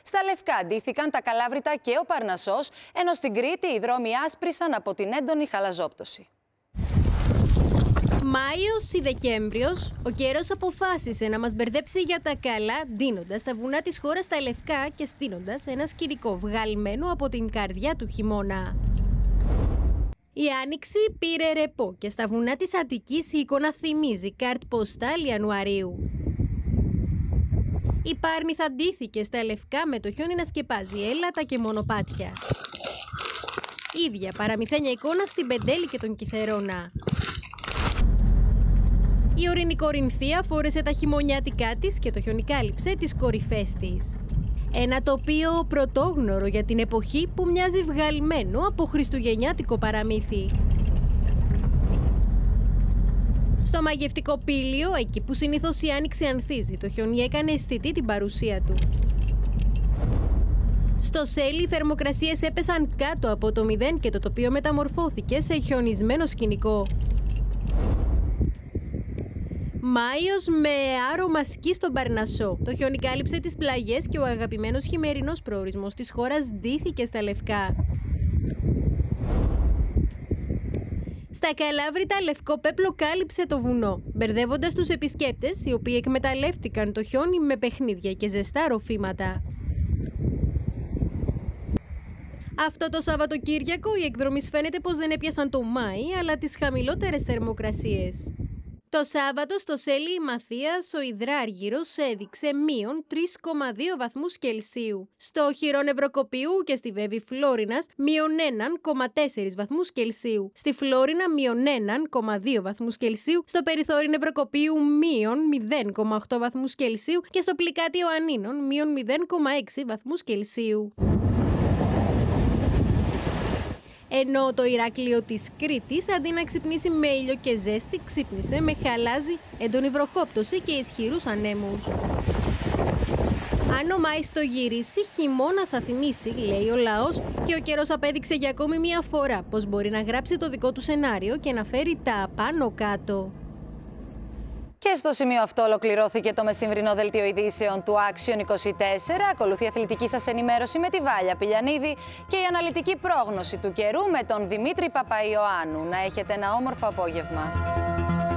Στα Λευκά ντύθηκαν τα Καλάβρητα και ο Παρνασσός, ενώ στην Κρήτη οι δρόμοι άσπρησαν από την έντονη χαλαζόπτωση. Μάιος ή Δεκέμβριος, ο καιρός αποφάσισε να μας μπερδέψει για τα καλά, ντύνοντας τα βουνά της χώρας τα λευκά και στείνοντας ένα σκηνικό βγαλμένο από την καρδιά του χειμώνα. Η άνοιξη πήρε ρεπό και στα βουνά της Αττικής η εικόνα θυμίζει καρτ ποστάλ Ιανουαρίου. Η Πάρνηθα ντύθηκε στα λευκά με το χιόνι να σκεπάζει έλατα και μονοπάτια. Ίδια παραμυθένια εικόνα στην Πεντέλη και τον Κιθερώνα. Η ορεινή Κορινθία φόρεσε τα χειμωνιάτικά της και το χιόνι κάλυψε τις κορυφές της. Ένα τοπίο πρωτόγνωρο για την εποχή που μοιάζει βγαλμένο από χριστουγεννιάτικο παραμύθι. Στο μαγευτικό Πήλιο, εκεί που συνήθως η άνοιξη ανθίζει, το χιόνι έκανε αισθητή την παρουσία του. Στο Σέλι οι θερμοκρασίες έπεσαν κάτω από το 0 και το τοπίο μεταμορφώθηκε σε χιονισμένο σκηνικό. Μάιος με άρωμα σκι στον Παρνασσό. Το χιόνι κάλυψε τις πλαγιές και ο αγαπημένος χειμερινός προορισμός της χώρας ντύθηκε στα λευκά. Στα Καλάβρητα, λευκό πέπλο κάλυψε το βουνό, μπερδεύοντας τους επισκέπτες, οι οποίοι εκμεταλλεύτηκαν το χιόνι με παιχνίδια και ζεστά ροφήματα. Αυτό το Σαββατοκύριακο οι εκδρομείς φαίνεται πως δεν έπιασαν το Μάη, αλλά τις χαμηλότερες θερμοκρασίες. Το Σάββατο στο Σέλι η Μαθίας ο υδράργυρος έδειξε μείον 3,2 βαθμούς Κελσίου. Στο Χειρό Νευροκοπίου και στη Βέβη Φλόρινας μείον 1,4 βαθμούς Κελσίου. Στη Φλόρινα μείον 1,2 βαθμούς Κελσίου. Στο Περιθώρι Νευροκοπίου μείον 0,8 βαθμούς Κελσίου και στο Πλικάτι Ιωαννίνων μείον 0,6 βαθμούς Κελσίου. Ενώ το Ηράκλειο της Κρήτης, αντί να ξυπνήσει με ήλιο και ζέστη, ξύπνησε με χαλάζι, έντονη βροχόπτωση και ισχυρούς ανέμους. Αν ο Μάης το γυρίσει, χειμώνα θα θυμίσει, λέει ο λαός, και ο καιρός απέδειξε για ακόμη μία φορά πως μπορεί να γράψει το δικό του σενάριο και να φέρει τα απάνω κάτω. Και στο σημείο αυτό ολοκληρώθηκε το μεσημβρινό δελτίο ειδήσεων του Action 24. Ακολουθεί η αθλητική σας ενημέρωση με τη Βάλια Πηλιανίδη και η αναλυτική πρόγνωση του καιρού με τον Δημήτρη Παπαϊωάννου. Να έχετε ένα όμορφο απόγευμα.